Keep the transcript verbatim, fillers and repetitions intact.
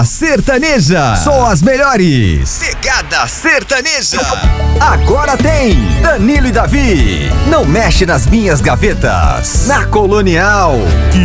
Sertaneja, só as melhores. Pegada Sertaneja. Agora tem Danilo e Davi. Não mexe nas minhas gavetas. Na Colonial.